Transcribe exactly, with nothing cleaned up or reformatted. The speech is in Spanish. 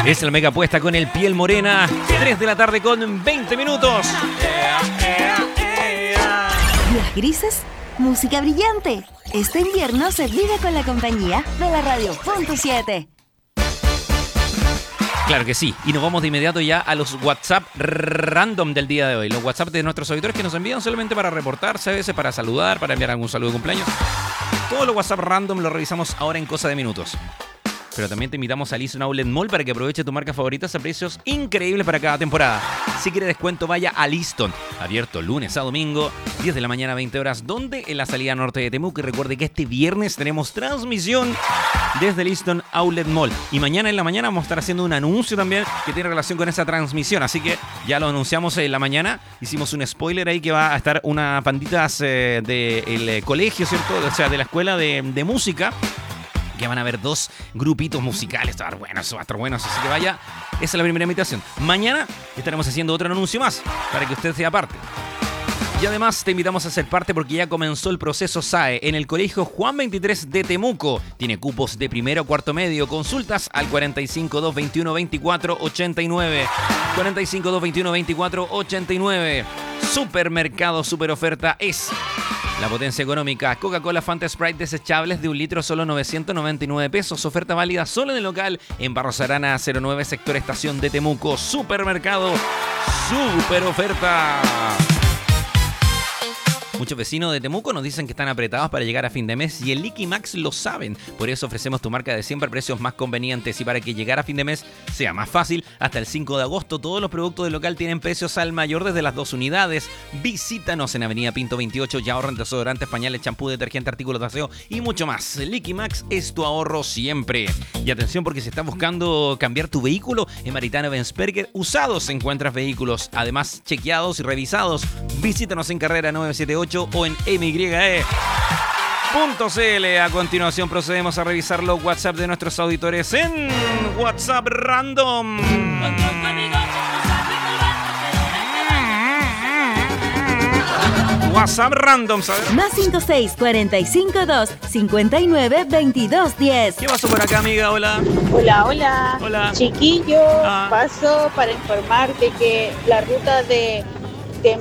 Es la mega apuesta con el Piel Morena. tres de la tarde con veinte minutos. Días grises, música brillante. Este invierno se vive con la compañía de la Radio Punto siete. Claro que sí. Y nos vamos de inmediato ya a los WhatsApp random del día de hoy. Los WhatsApp de nuestros auditores que nos envían solamente para reportarse, a veces para saludar, para enviar algún saludo de cumpleaños. Todos los WhatsApp random los revisamos ahora en cosa de minutos. Pero también te invitamos a Liston Outlet Mall para que aproveche tu marca favorita a precios increíbles para cada temporada. Si quiere descuento, vaya a Liston. Abierto lunes a domingo, diez de la mañana a veinte horas, donde en la salida norte de Temuco. Y recuerde que este viernes tenemos transmisión desde Liston Outlet Mall. Y mañana en la mañana vamos a estar haciendo un anuncio también que tiene relación con esa transmisión. Así que ya lo anunciamos en la mañana. Hicimos un spoiler ahí que va a estar una panditas eh, del eh, colegio, ¿cierto? O sea, de la escuela de, de música. Que van a haber dos grupitos musicales. Va a estar bueno, eso va a estar bueno. Así que vaya, esa es la primera invitación. Mañana estaremos haciendo otro anuncio más para que usted sea parte. Y además te invitamos a ser parte porque ya comenzó el proceso S A E en el Colegio Juan veintitrés de Temuco. Tiene cupos de primero a cuarto medio. Consultas al cuarenta y cinco, dos veintiuno, veinticuatro ochenta y nueve. cuarenta y cinco, dos veintiuno, veinticuatro ochenta y nueve. Supermercado Super Oferta es la potencia económica. Coca-Cola Fanta Sprite desechables de un litro, solo novecientos noventa y nueve pesos. Oferta válida solo en el local en Barros Arana cero nueve, sector Estación de Temuco. Supermercado Super Oferta. Muchos vecinos de Temuco nos dicen que están apretados para llegar a fin de mes y en Liqui Max lo saben. Por eso ofrecemos tu marca de siempre a precios más convenientes y para que llegar a fin de mes sea más fácil, hasta el cinco de agosto todos los productos del local tienen precios al mayor desde las dos unidades. Visítanos en Avenida Pinto veintiocho y ahorren desodorantes, pañales, champú, detergente, artículos de aseo y mucho más. Liqui Max es tu ahorro siempre. Y atención porque si estás buscando cambiar tu vehículo, en Maritana Benzberger usados encuentras vehículos, además chequeados y revisados. Visítanos en Carrera novecientos setenta y ocho o en M Y E punto C L. A continuación procedemos a revisar los WhatsApp de nuestros auditores en WhatsApp Random. WhatsApp Random, ¿sabes? Más cincuenta y seis, cuarenta y cinco, dos, cincuenta y nueve, veintidós, diez. ¿Qué pasó por acá, amiga? Hola. Hola, hola. Hola. Chiquillo, Ah. paso para informarte que la ruta de